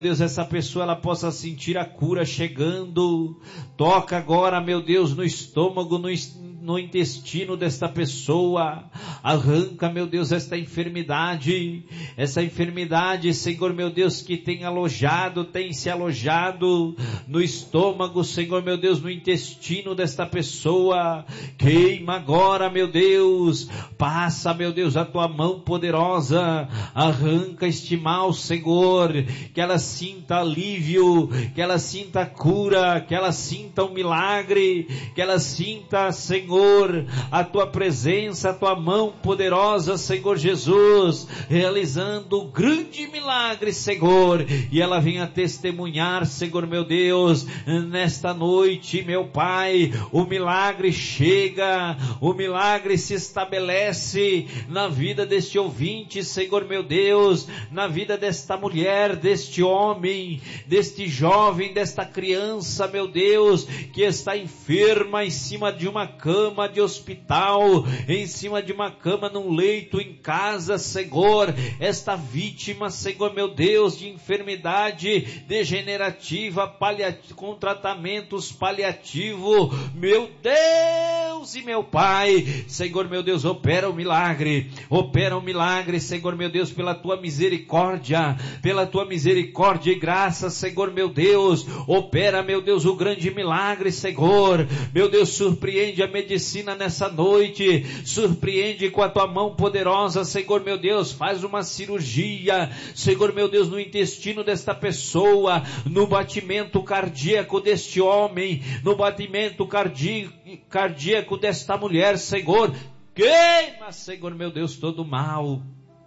Deus, essa pessoa ela possa sentir a cura chegando. Toca agora, meu Deus, no estômago, no intestino desta pessoa. Arranca, meu Deus, essa enfermidade, Senhor, meu Deus, que tem se alojado no estômago, Senhor, meu Deus, no intestino desta pessoa. Queima agora, meu Deus. Passa, meu Deus, a tua mão poderosa. Arranca este mal, Senhor, que ela sinta alívio, que ela sinta cura, que ela sinta um milagre, que ela sinta, Senhor, a tua presença, a tua mão poderosa, Senhor Jesus, realizando um grande milagre, Senhor, e ela venha testemunhar, Senhor meu Deus, nesta noite, meu Pai, o milagre chega, o milagre se estabelece na vida deste ouvinte, Senhor meu Deus, na vida desta mulher, deste homem, deste jovem, desta criança, meu Deus, que está enferma em cima de uma cama de hospital, em cima de uma cama num leito em casa, Senhor, esta vítima, Senhor meu Deus, de enfermidade degenerativa, com tratamentos paliativos, meu Deus e meu Pai, Senhor meu Deus, opera um milagre, Senhor meu Deus, pela tua misericórdia e graça, Senhor meu Deus, opera, meu Deus, o grande milagre, Senhor, meu Deus, surpreende a medicina nessa noite, surpreende com a tua mão poderosa, Senhor meu Deus, faz uma cirurgia, Senhor meu Deus, no intestino desta pessoa, no batimento cardíaco deste homem, no batimento cardíaco desta mulher, Senhor, queima, Senhor meu Deus, todo mal.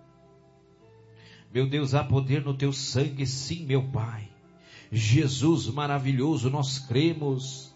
Meu Deus, há poder no teu sangue, sim, meu Pai. Jesus maravilhoso, nós cremos,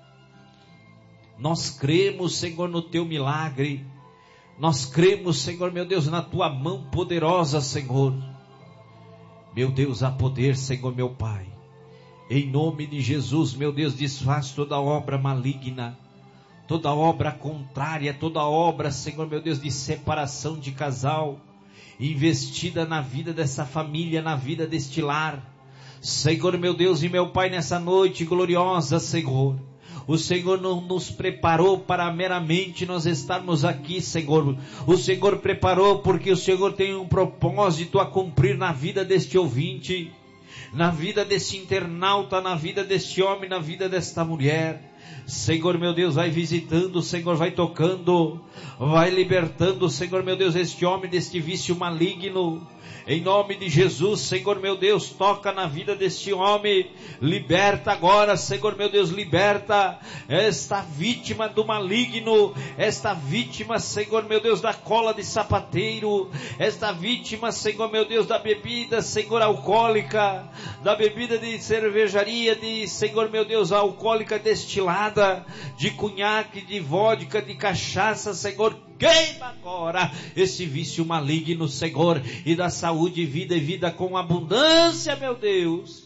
Senhor, no teu milagre. Nós cremos, Senhor, meu Deus, na tua mão poderosa, Senhor. Meu Deus, há poder, Senhor, meu Pai. Em nome de Jesus, meu Deus, desfaz toda obra maligna, toda obra contrária, toda obra, Senhor, meu Deus, de separação de casal, investida na vida dessa família, na vida deste lar. Senhor, meu Deus e meu Pai, nessa noite gloriosa, Senhor, o Senhor não nos preparou para meramente nós estarmos aqui, Senhor. O Senhor preparou porque o Senhor tem um propósito a cumprir na vida deste ouvinte, na vida deste internauta, na vida deste homem, na vida desta mulher. Senhor meu Deus, vai visitando, Senhor, vai tocando, vai libertando, Senhor meu Deus, este homem deste vício maligno. Em nome de Jesus, Senhor meu Deus, toca na vida deste homem, liberta agora, Senhor meu Deus, liberta esta vítima do maligno, esta vítima, Senhor meu Deus, da cola de sapateiro, esta vítima, Senhor meu Deus, da bebida, Senhor, alcoólica, da bebida de cervejaria, Senhor meu Deus, alcoólica destilada, de cunhaque, de vodka, de cachaça, Senhor, queima agora esse vício maligno, Senhor, e dá saúde, vida e vida com abundância, meu Deus.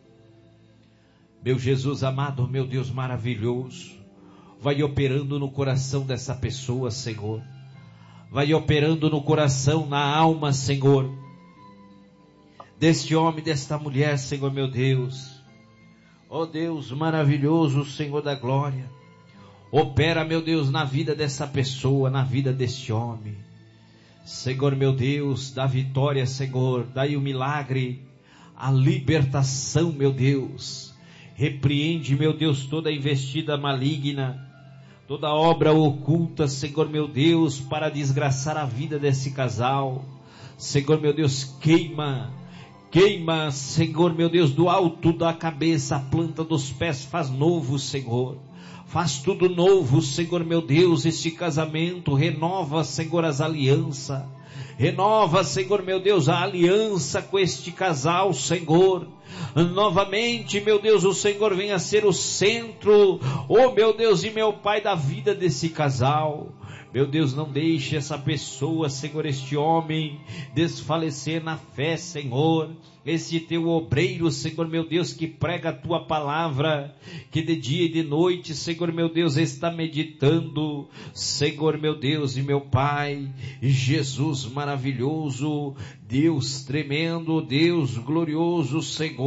Meu Jesus amado, meu Deus maravilhoso, vai operando no coração dessa pessoa, Senhor. Vai operando no coração, na alma, Senhor, deste homem, desta mulher, Senhor meu Deus. Ó Deus maravilhoso, Senhor da glória. Opera, meu Deus, na vida dessa pessoa, na vida deste homem. Senhor, meu Deus, dá vitória, Senhor, dai o milagre, a libertação, meu Deus. Repreende, meu Deus, toda investida maligna, toda obra oculta, Senhor, meu Deus, para desgraçar a vida desse casal. Senhor, meu Deus, queima, Senhor, meu Deus, do alto da cabeça, a planta dos pés, faz novo, Senhor. Faz tudo novo, Senhor meu Deus, este casamento, renova, Senhor, as alianças, renova, Senhor meu Deus, a aliança com este casal, Senhor, novamente, meu Deus, o Senhor venha ser o centro, oh meu Deus e meu Pai, da vida desse casal. Meu Deus, não deixe essa pessoa, Senhor, este homem, desfalecer na fé, Senhor. Esse teu obreiro, Senhor, meu Deus, que prega a tua palavra, que de dia e de noite, Senhor, meu Deus, está meditando. Senhor, meu Deus e meu Pai, Jesus maravilhoso, Deus tremendo, Deus glorioso, Senhor.